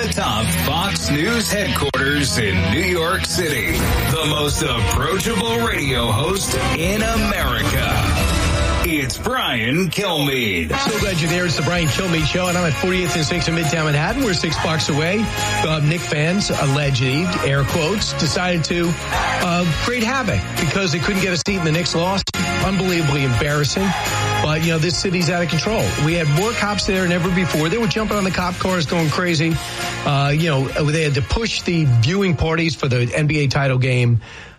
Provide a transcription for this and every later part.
over-the-top Fox News headquarters in New York City. The most approachable radio host in America. It's Brian Kilmeade. So glad you're there. It's the Brian Kilmeade Show, and I'm at 40th and 6th in Midtown Manhattan. We're 6 blocks away. Knicks fans, allegedly, air quotes, decided to create havoc because they couldn't get a seat in the Knicks lost. Unbelievably embarrassing. But, this city's out of control. We had more cops there than ever before. They were jumping on the cop cars, going crazy. They had to push the viewing parties for the NBA title game.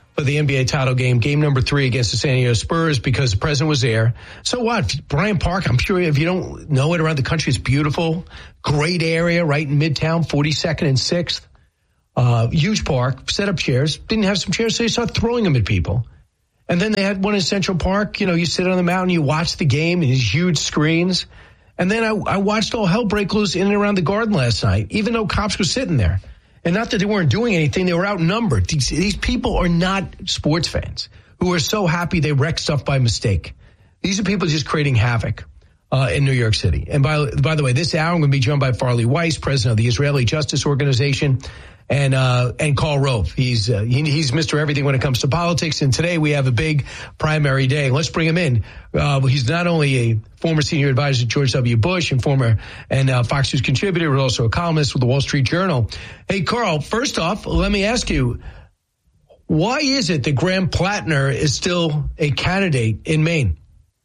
Game number 3 against the San Diego Spurs because the president was there. So what? Bryant Park, I'm sure if you don't know it around the country, it's beautiful. Great area right in Midtown, 42nd and 6th. Huge park, set up chairs. Didn't have some chairs, so they started throwing them at people. And then they had one in Central Park. You sit on the mountain, you watch the game in these huge screens. And then I watched all hell break loose in and around the Garden last night, even though cops were sitting there. And not that they weren't doing anything, they were outnumbered. These people are not sports fans who are so happy they wreck stuff by mistake. These are people just creating havoc in New York City. And by the way, this hour I'm going to be joined by Farley Weiss, president of the Israeli Justice Organization, and Karl Rove. He's Mr. Everything when it comes to politics. And today we have a big primary day. Let's bring him in. He's not only a former senior advisor to George W. Bush and Fox News contributor, but also a columnist with the Wall Street Journal. Hey, Karl, first off, let me ask you, why is it that Graham Plattner is still a candidate in Maine?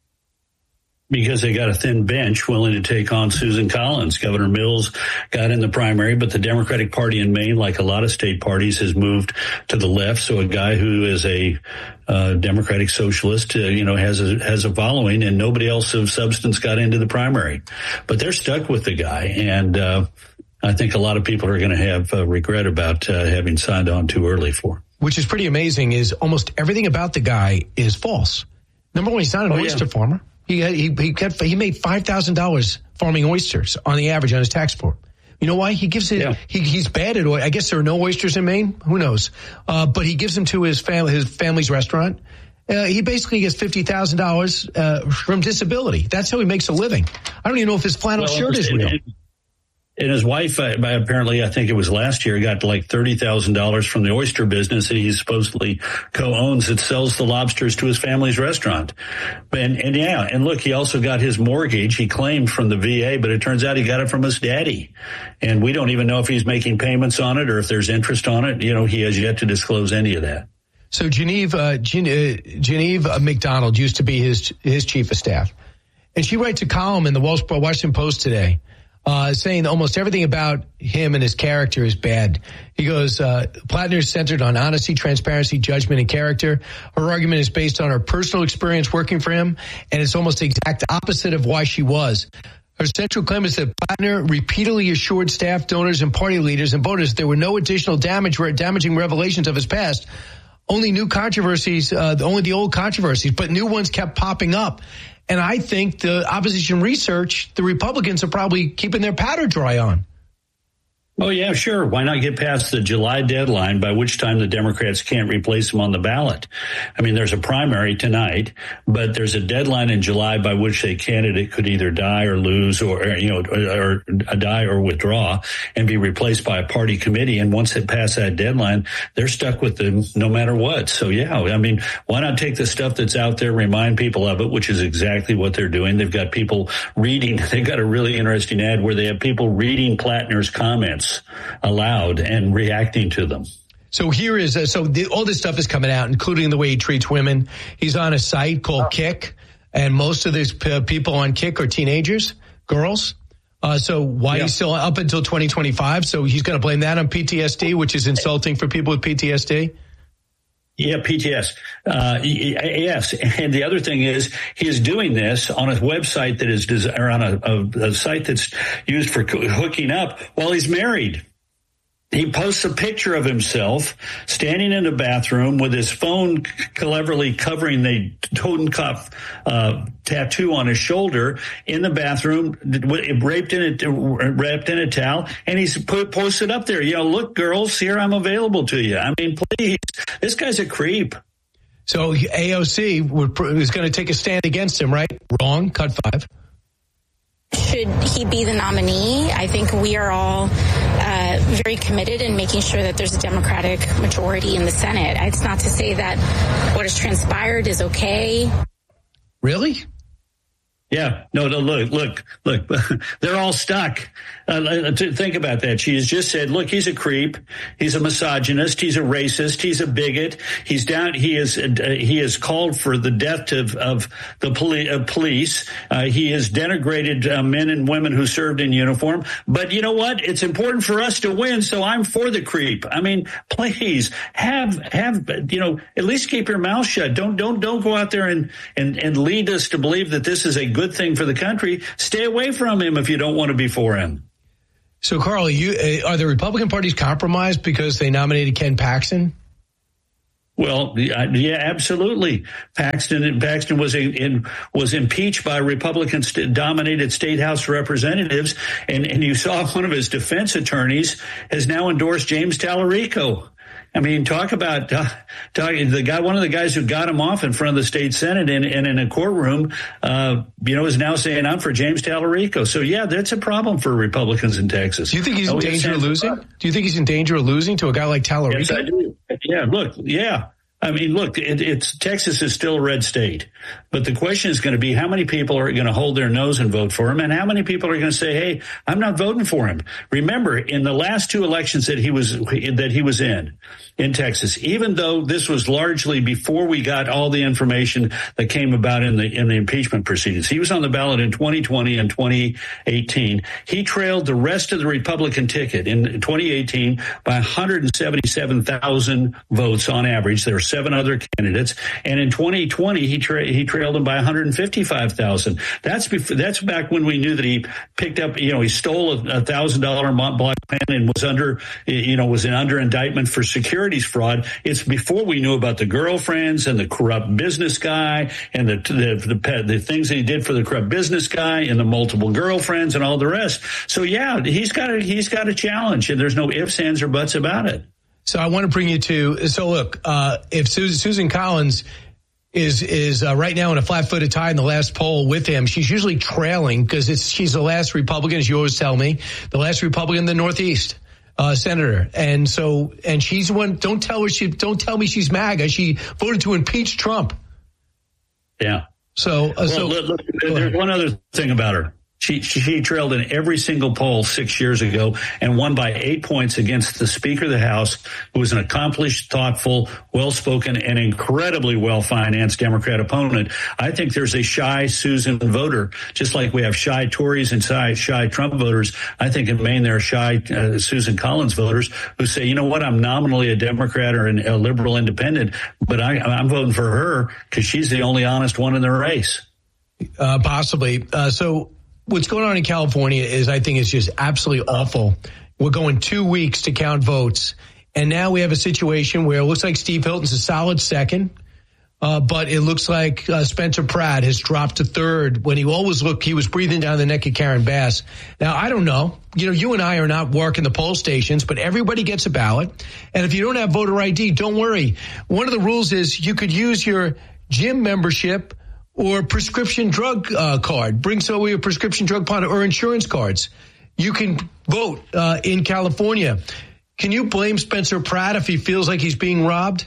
Because they got a thin bench willing to take on Susan Collins. Governor Mills got in the primary, but the Democratic Party in Maine, like a lot of state parties, has moved to the left. So a guy who is a Democratic socialist, has a following, and nobody else of substance got into the primary. But they're stuck with the guy, and I think a lot of people are going to have regret about having signed on too early for him. Which is pretty amazing. Is almost everything about the guy is false. Number one, he's not an oyster farmer. He made $5,000 farming oysters on the average on his tax report. You know why? He gives it. Yeah. He's bad at. I guess there are no oysters in Maine. Who knows? But he gives them to his family's restaurant. He basically gets $50,000 from disability. That's how he makes a living. I don't even know if his flannel shirt is real. And his wife, apparently, I think it was last year, got like $30,000 from the oyster business that he supposedly co-owns that sells the lobsters to his family's restaurant. And look, he also got his mortgage, he claimed, from the VA, but it turns out he got it from his daddy. And we don't even know if he's making payments on it or if there's interest on it. He has yet to disclose any of that. So Genevieve McDonald used to be his chief of staff. And she writes a column in the Washington Post today, saying almost everything about him and his character is bad. He goes, Plattner is centered on honesty, transparency, judgment, and character. Her argument is based on her personal experience working for him, and it's almost the exact opposite of why she was. Her central claim is that Plattner repeatedly assured staff, donors, and party leaders and voters there were no additional damaging revelations of his past. Only new controversies, only the old controversies, but new ones kept popping up. And I think the opposition research, the Republicans are probably keeping their powder dry on. Oh, yeah, sure. Why not get past the July deadline, by which time the Democrats can't replace him on the ballot? I mean, there's a primary tonight, but there's a deadline in July by which a candidate could either die or lose or die or withdraw and be replaced by a party committee. And once it passed that deadline, they're stuck with them no matter what. So, yeah, I mean, why not take the stuff that's out there, remind people of it, which is exactly what they're doing. They've got people reading. They've got a really interesting ad where they have people reading Plattner's comments aloud and reacting to them. So here is all this stuff is coming out, including the way he treats women. He's on a site called Kick, and most of these people on Kick are teenagers, girls. So why he's still up until 2025? So he's going to blame that on PTSD, which is insulting for people with PTSD. Yeah, PTS. Yes. And the other thing is he is doing this on a website that is, or on a site that's used for hooking up while he's married. He posts a picture of himself standing in a bathroom with his phone cleverly covering the Totenkopf tattoo on his shoulder in the bathroom, wrapped in a towel, and he's posted up there, look, girls, here, I'm available to you. I mean, please, this guy's a creep. So AOC is going to take a stand against him, right? Wrong. Cut 5. Should he be the nominee? I think we are all very committed in making sure that there's a Democratic majority in the Senate. It's not to say that what has transpired is okay. Really? Yeah. No, look. They're all stuck. Think about that. She has just said, look, he's a creep. He's a misogynist. He's a racist. He's a bigot. He's down. He has called for the death of the police. He has denigrated men and women who served in uniform. But you know what? It's important for us to win. So I'm for the creep. I mean, please have, at least keep your mouth shut. Don't go out there and lead us to believe that this is a good thing for the country. Stay away from him if you don't want to be for him. So, Carl, are the Republican parties compromised because they nominated Ken Paxton? Well, yeah, absolutely. Paxton was impeached by Republican-dominated state House representatives, and you saw one of his defense attorneys has now endorsed James Tallarico. I mean, talk about the guy. One of the guys who got him off in front of the state Senate and in a courtroom, is now saying, "I'm for James Tallarico." So yeah, that's a problem for Republicans in Texas. Do you think he's in danger of losing? Do you think he's in danger of losing to a guy like Tallarico? Yes, I do. Yeah. Look. Yeah. I mean, look, it's Texas is still a red state, but the question is going to be how many people are going to hold their nose and vote for him, and how many people are going to say, "Hey, I'm not voting for him." Remember, in the last two elections that he was in Texas, even though this was largely before we got all the information that came about in the impeachment proceedings, he was on the ballot in 2020 and 2018. He trailed the rest of the Republican ticket in 2018 by 177,000 votes on average. There were 7 other candidates, and in 2020 he trailed him by 155,000. That's back when we knew that he picked up, he stole a $1,000 Mont Blanc pen and was under indictment for securities fraud. It's before we knew about the girlfriends and the corrupt business guy and the things that he did for the corrupt business guy and the multiple girlfriends and all the rest. So yeah, he's got a challenge, and there's no ifs, ands, or buts about it. So I want to bring you to, look, if Susan Collins is right now in a flat-footed tie in the last poll with him, she's usually trailing because she's the last Republican, as you always tell me, the last Republican in the Northeast, senator. And she's one, don't tell me she's MAGA. She voted to impeach Trump. Yeah. Look, there's one other thing about her. She trailed in every single poll 6 years ago and won by 8 points against the Speaker of the House, who was an accomplished, thoughtful, well-spoken, and incredibly well-financed Democrat opponent. I think there's a shy Susan voter, just like we have shy Tories and shy Trump voters. I think in Maine there are shy Susan Collins voters who say, you know what, I'm nominally a Democrat or a liberal independent, but I'm voting for her because she's the only honest one in the race. Possibly. What's going on in California I think is just absolutely awful. We're going 2 weeks to count votes, and now we have a situation where it looks like Steve Hilton's a solid second, but it looks like Spencer Pratt has dropped to third when he was breathing down the neck of Karen Bass. Now, I don't know. You and I are not working the poll stations, but everybody gets a ballot, and if you don't have voter ID, don't worry. One of the rules is you could use your gym membership or prescription drug card. Bring some of your prescription drug card or insurance cards. You can vote in California. Can you blame Spencer Pratt if he feels like he's being robbed?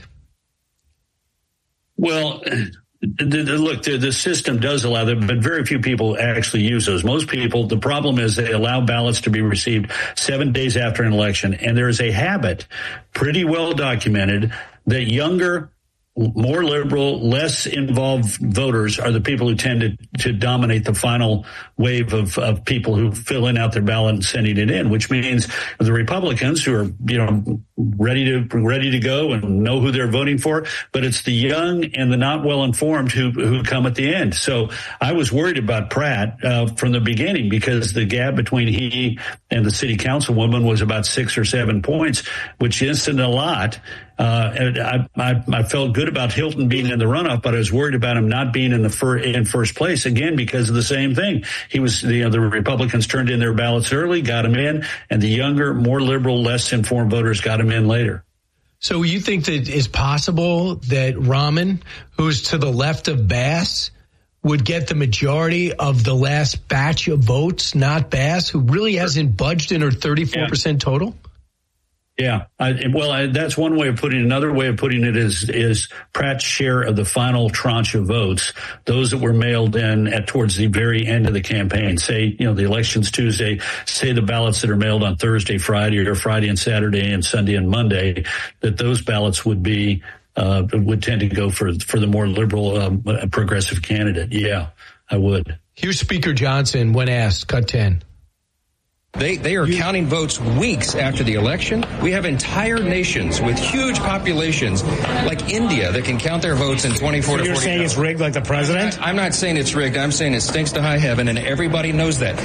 Well, the system does allow that, but very few people actually use those. Most people, the problem is they allow ballots to be received 7 days after an election. And there is a habit, pretty well documented, that younger, more liberal, less involved voters are the people who tend to dominate the final wave of people who fill out their ballot and sending it in, which means the Republicans who are, ready to go and know who they're voting for, but it's the young and the not well informed who come at the end. So I was worried about Pratt from the beginning because the gap between he and the city councilwoman was about 6 or 7 points, which isn't a lot. And I felt good about Hilton being in the runoff, but I was worried about him not being in first place again because of the same thing. He was, the Republicans turned in their ballots early, got him in, and the younger, more liberal, less informed voters got him in later. So you think that it's possible that Rahman, who's to the left of Bass, would get the majority of the last batch of votes, not Bass, who really hasn't budged in her 34% total? Yeah. That's one way of putting it. Another way of putting it is Pratt's share of the final tranche of votes, those that were mailed in towards the very end of the campaign. Say, the election's Tuesday, say the ballots that are mailed on Thursday, Friday, or Friday and Saturday and Sunday and Monday, that those ballots would tend to go for the more liberal, progressive candidate. Yeah, I would. Here's Speaker Johnson when asked, cut 10. They are counting votes weeks after the election. We have entire nations with huge populations like India that can count their votes in 24 to 40 You're saying it's rigged like the president? I'm not saying it's rigged. I'm saying it stinks to high heaven, and everybody knows that.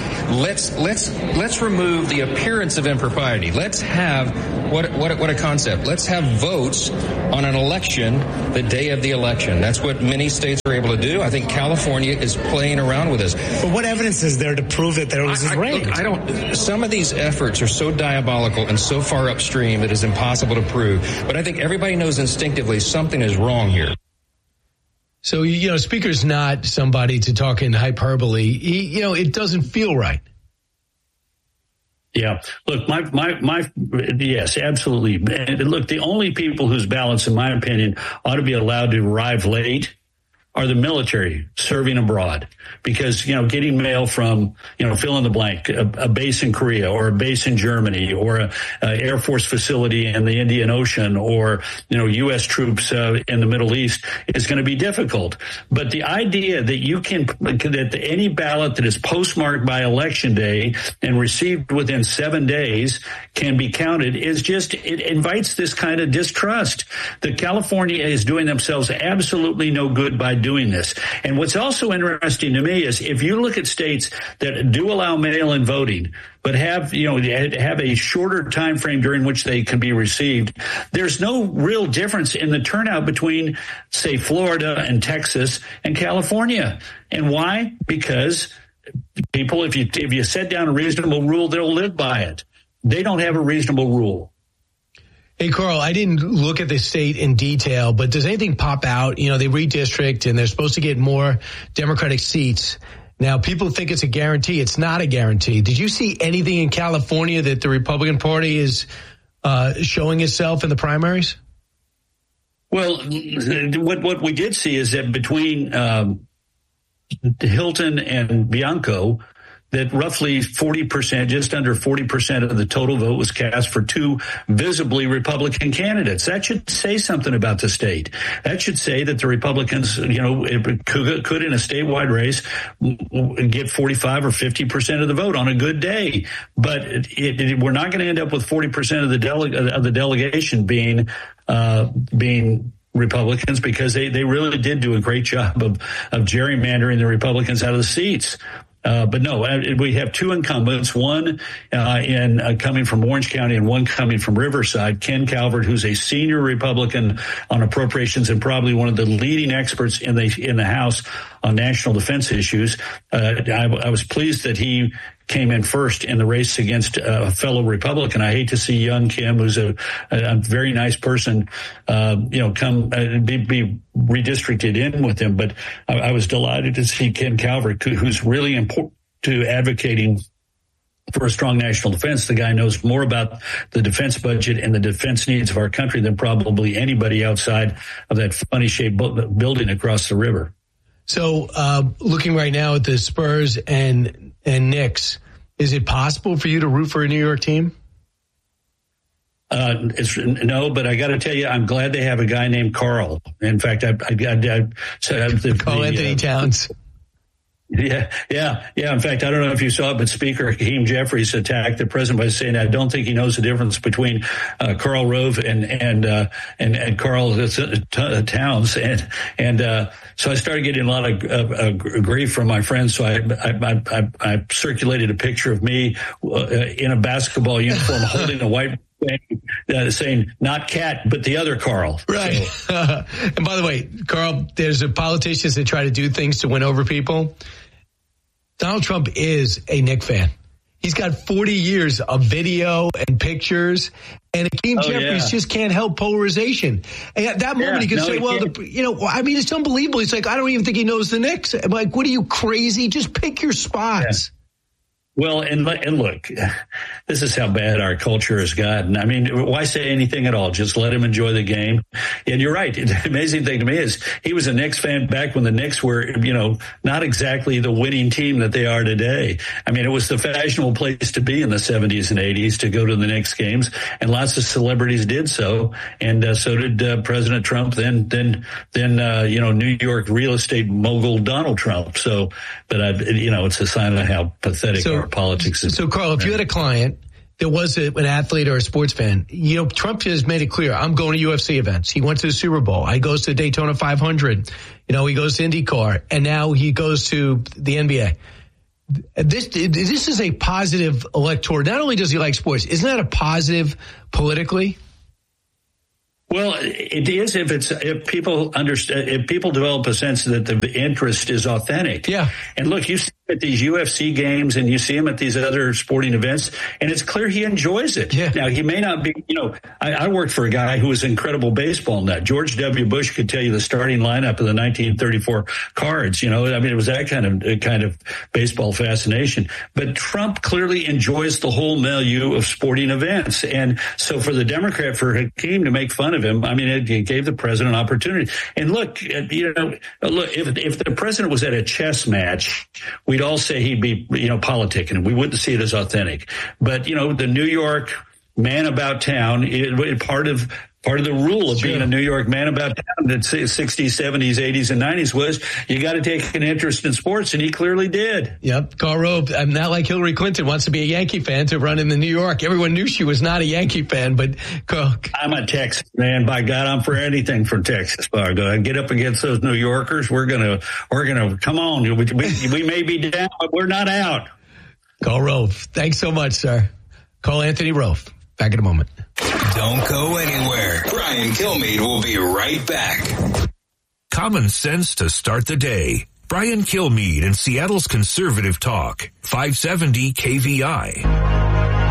Let's remove the appearance of impropriety. Let's have what a concept. Let's have votes on an election the day of the election. That's what many states are able to do. I think California is playing around with this. But what evidence is there to prove that there was rigged? Look, some of these efforts are so diabolical and so far upstream that it's impossible to prove. But I think everybody knows instinctively something is wrong here. So, Speaker's not somebody to talk in hyperbole. It doesn't feel right. Yeah. Look, yes, absolutely. And look, the only people whose ballots, in my opinion, ought to be allowed to arrive late are the military serving abroad, because, getting mail from, fill in the blank, a base in Korea or a base in Germany or a Air Force facility in the Indian Ocean or, U.S. troops in the Middle East is going to be difficult. But the idea that that any ballot that is postmarked by Election Day and received within 7 days can be counted is it invites this kind of distrust. That California is doing themselves absolutely no good by doing this. And what's also interesting to me is if you look at states that do allow mail-in voting, but have a shorter time frame during which they can be received, there's no real difference in the turnout between, say, Florida and Texas and California. And why? Because people, if you set down a reasonable rule, they'll live by it. They don't have a reasonable rule. Hey, Carl, I didn't look at the state in detail, but does anything pop out? They redistrict and they're supposed to get more Democratic seats. Now, people think it's a guarantee. It's not a guarantee. Did you see anything in California that the Republican Party is showing itself in the primaries? Well, what we did see is that between Hilton and Bianco, that roughly 40%, just under 40% of the total vote was cast for two visibly Republican candidates. That should say something about the state. That should say that the Republicans, could in a statewide race get 45 or 50% of the vote on a good day. But we're not going to end up with 40% of the delegation being Republicans, because they really did do a great job of gerrymandering the Republicans out of the seats. But no, we have two incumbents, one coming from Orange County and one coming from Riverside. Ken Calvert, who's a senior Republican on appropriations and probably one of the leading experts in the House on national defense issues. I was pleased that he came in first in the race against a fellow Republican. I hate to see young Kim, who's a very nice person, come be redistricted in with him. But I was delighted to see Ken Calvert, who's really important to advocating for a strong national defense. The guy knows more about the defense budget and the defense needs of our country than probably anybody outside of that funny-shaped building across the river. So looking right now at the Spurs and Knicks, is it possible for you to root for a New York team? No, but I got to tell you, I'm glad they have a guy named Carl. In fact, I said Carl Anthony Towns. Yeah. In fact, I don't know if you saw it, but Speaker Hakeem Jeffries attacked the president by saying, I don't think he knows the difference between Karl Rove and Carl Towns. And so I started getting a lot of grief from my friends. So I circulated a picture of me in a basketball uniform holding a white saying not Cat, but the other Carl. Right. So. And by the way, Carl, there's politicians that try to do things to win over people. Donald Trump is a Knicks fan. He's got 40 years of video and pictures, And Hakeem Jeffries just can't help polarization. And at that moment, he could say, it's unbelievable. He's like, I don't even think he knows the Knicks. I'm like, what are you, crazy? Just pick your spots. Yeah. Well, and look, this is how bad our culture has gotten. I mean, why say anything at all? Just let him enjoy the game. And you're right. The amazing thing to me is he was a Knicks fan back when the Knicks were, not exactly the winning team that they are today. I mean, it was the fashionable place to be in the 70s and 80s to go to the Knicks games, and lots of celebrities did so. And so did President Trump, then New York real estate mogul Donald Trump. So, but it's a sign of how pathetic our politics is. So, Carl, if you had a client that was an athlete or a sports fan, Trump has made it clear, I'm going to UFC events. He went to the Super Bowl. He goes to Daytona 500. He goes to IndyCar. And now he goes to the NBA. This is a positive electorate. Not only does he like sports, isn't that a positive politically? Well, it is if people understand, if people develop a sense that the interest is authentic. Yeah. And look, you see him at these UFC games and you see him at these other sporting events, and it's clear he enjoys it. Yeah. Now, he may not be, I worked for a guy who was an incredible baseball nut. George W. Bush could tell you the starting lineup of the 1934 Cards. It was that kind of baseball fascination. But Trump clearly enjoys the whole milieu of sporting events. And so for the Democrat, for Hakeem to make fun of him, it gave the president an opportunity. And look, if the president was at a chess match, we'd all say he'd be, politicking, and we wouldn't see it as authentic. But, the New York man about town, part of the rule of being a New York man about town in the 60s, 70s, 80s, and 90s was you got to take an interest in sports, and he clearly did. Yep. Carl Rove, I'm not like Hillary Clinton, wants to be a Yankee fan to run in the New York. Everyone knew she was not a Yankee fan, but I'm a Texas man. By God, I'm for anything from Texas. By God, get up against those New Yorkers. We're gonna come on. We may be down, but we're not out. Carl Rove, thanks so much, sir. Call Anthony Rove. Back in a moment. Don't go anywhere. Brian Kilmeade will be right back. Common sense to start the day. Brian Kilmeade in Seattle's Conservative Talk, 570 KVI.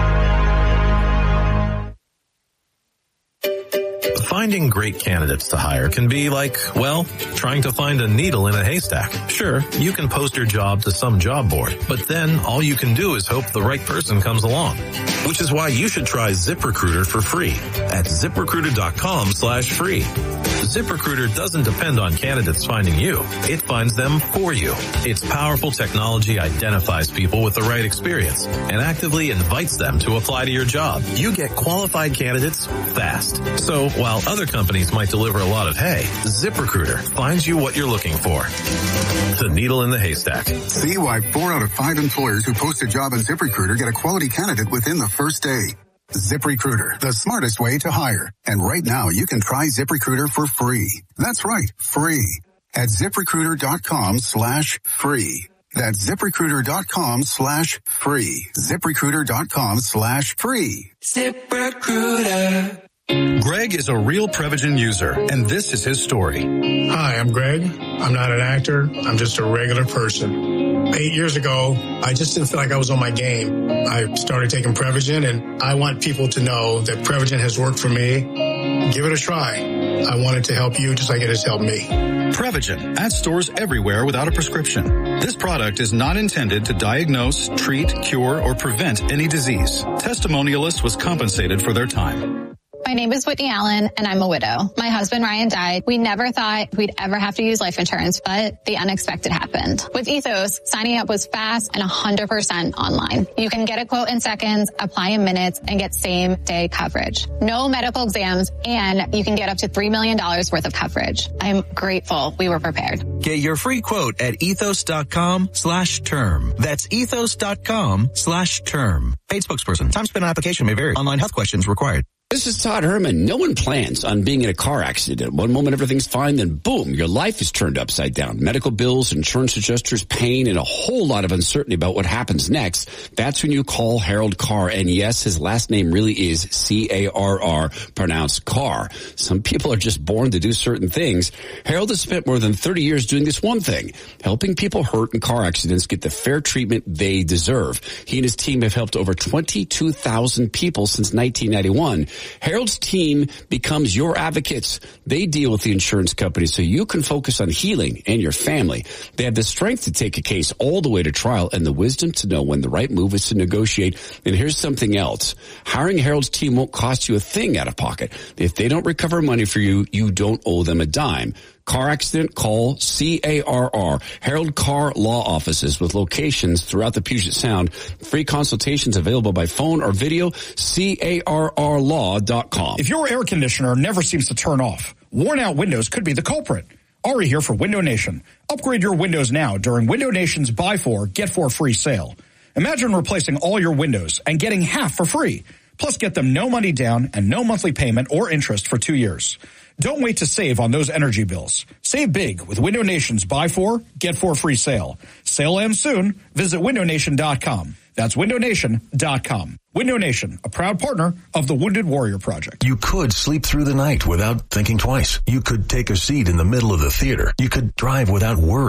Finding great candidates to hire can be like, trying to find a needle in a haystack. Sure, you can post your job to some job board, but then all you can do is hope the right person comes along. Which is why you should try ZipRecruiter for free at ZipRecruiter.com/free. ZipRecruiter doesn't depend on candidates finding you. It finds them for you. Its powerful technology identifies people with the right experience and actively invites them to apply to your job. You get qualified candidates fast. So while other companies might deliver a lot of hay, ZipRecruiter finds you what you're looking for. The needle in the haystack. See why 4 out of 5 employers who post a job on ZipRecruiter get a quality candidate within the first day. ZipRecruiter, the smartest way to hire. And right now you can try ZipRecruiter for free. That's right, free. At ZipRecruiter.com/free. That's ZipRecruiter.com/free. ZipRecruiter.com/free. ZipRecruiter. Greg is a real Prevagen user, and this is his story. Hi, I'm Greg. I'm not an actor. I'm just a regular person. 8 years ago, I just didn't feel like I was on my game. I started taking Prevagen, and I want people to know that Prevagen has worked for me. Give it a try. I want it to help you just like it has helped me. Prevagen, at stores everywhere without a prescription. This product is not intended to diagnose, treat, cure, or prevent any disease. Testimonialists was compensated for their time. My name is Whitney Allen, and I'm a widow. My husband, Ryan, died. We never thought we'd ever have to use life insurance, but the unexpected happened. With Ethos, signing up was fast and 100% online. You can get a quote in seconds, apply in minutes, and get same-day coverage. No medical exams, and you can get up to $3 million worth of coverage. I'm grateful we were prepared. Get your free quote at ethos.com/term. That's ethos.com/term. Paid spokesperson. Time spent on application may vary. Online health questions required. This is Todd Herman. No one plans on being in a car accident. One moment everything's fine, then boom, your life is turned upside down. Medical bills, insurance adjusters, pain, and a whole lot of uncertainty about what happens next. That's when you call Harold Carr. And yes, his last name really is C-A-R-R, pronounced Carr. Some people are just born to do certain things. Harold has spent more than 30 years doing this one thing, helping people hurt in car accidents get the fair treatment they deserve. He and his team have helped over 22,000 people since 1991. Harold's team becomes your advocates. They deal with the insurance company so you can focus on healing and your family. They have the strength to take a case all the way to trial and the wisdom to know when the right move is to negotiate. And here's something else. Hiring Harold's team won't cost you a thing out of pocket. If they don't recover money for you, you don't owe them a dime. Car accident, call CARR, Harold Car Law Offices with locations throughout the Puget Sound. Free consultations available by phone or video, CARRlaw.com. If your air conditioner never seems to turn off, worn out windows could be the culprit. Ari here for Window Nation. Upgrade your windows now during Window Nation's Buy 4, Get 4 free sale. Imagine replacing all your windows and getting half for free. Plus get them no money down and no monthly payment or interest for 2 years. Don't wait to save on those energy bills. Save big with Window Nation's Buy 4, Get 4 free sale. Sale ends soon. Visit windownation.com. That's windownation.com. Window Nation, a proud partner of the Wounded Warrior Project. You could sleep through the night without thinking twice. You could take a seat in the middle of the theater. You could drive without worry.